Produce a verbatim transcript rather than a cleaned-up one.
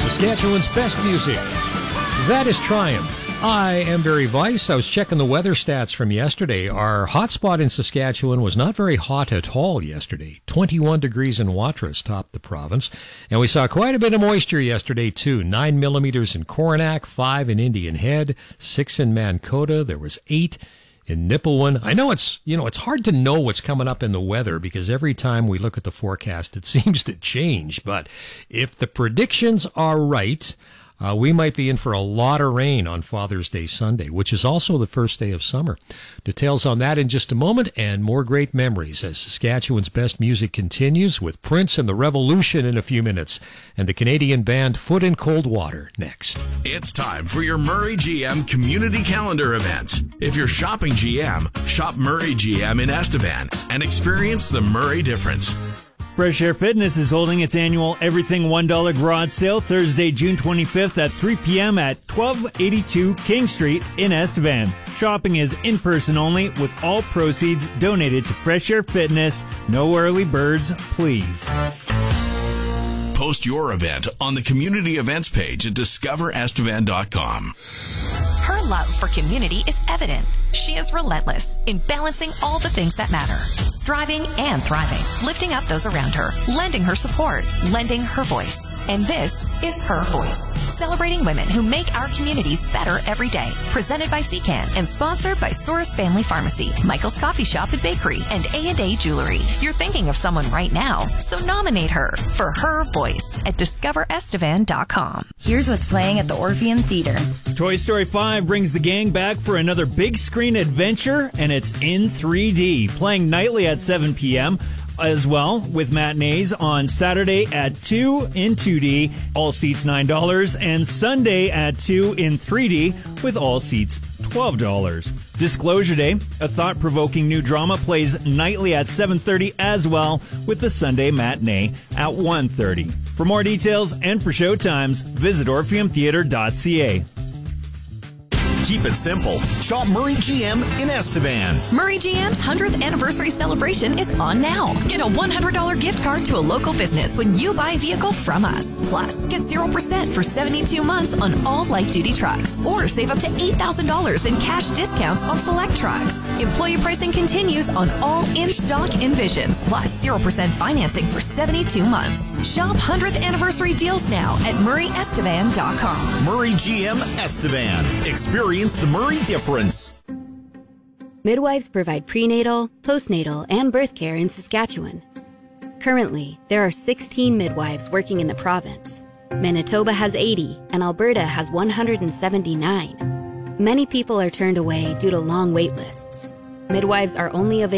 Saskatchewan's best music. That is Triumph. I am Barry Weiss. I was checking the weather stats from yesterday. Our hotspot in Saskatchewan was not very hot at all yesterday. twenty-one degrees in Watrous topped the province. And we saw quite a bit of moisture yesterday, too. Nine millimeters in Coronach, five in Indian Head, six in Mankota. There was eight in Nipawin. I know it's, you know, it's hard to know what's coming up in the weather because every time we look at the forecast, it seems to change. But if the predictions are right, Uh, we might be in for a lot of rain on Father's Day Sunday, which is also the first day of summer. Details on that in just a moment, and more great memories as Saskatchewan's best music continues with Prince and the Revolution in a few minutes, and the Canadian band Foot in Cold Water next. It's time for your Murray G M Community Calendar event. If you're shopping G M, shop Murray G M in Estevan and experience the Murray difference. Fresh Air Fitness is holding its annual Everything one dollar garage sale Thursday, June twenty-fifth at three p.m. at twelve eighty-two King Street in Estevan. Shopping is in-person only with all proceeds donated to Fresh Air Fitness. No early birds, please. Post your event on the community events page at discover estevan dot com. Her love for community is evident. She is relentless in balancing all the things that matter, striving and thriving, lifting up those around her, lending her support, lending her voice. And this is Her Voice, celebrating women who make our communities better every day. Presented by C CAN and sponsored by Soros Family Pharmacy, Michael's Coffee Shop and Bakery, and A and A Jewelry. You're thinking of someone right now, so nominate her for Her Voice at discover estevan dot com. Here's what's playing at the Orpheum Theater. Toy Story five brings the gang back for another big screen adventure, and it's in three D, playing nightly at seven p.m., as well, with matinees on Saturday at two in two D, all seats nine dollars, and Sunday at two in three D, with all seats twelve dollars. Disclosure Day, a thought-provoking new drama, plays nightly at seven thirty as well, with the Sunday matinee at one thirty. For more details and for showtimes, visit orpheum theater dot c a. Keep it simple. Shop Murray G M in Estevan. Murray G M's one hundredth anniversary celebration is on now. Get a one hundred dollars gift card to a local business when you buy a vehicle from us. Plus, get zero percent for seventy-two months on all light-duty trucks. Or save up to eight thousand dollars in cash discounts on select trucks. Employee pricing continues on all in-stock Envisions. Plus, zero percent financing for seventy-two months. Shop one hundredth anniversary deals now at murray estevan dot com. Murray G M Estevan. Experience the Murray difference. Midwives provide prenatal, postnatal, and birth care in Saskatchewan. Currently, there are sixteen midwives working in the province. Manitoba has eighty, and Alberta has one hundred seventy-nine. Many people are turned away due to long wait lists. Midwives are only available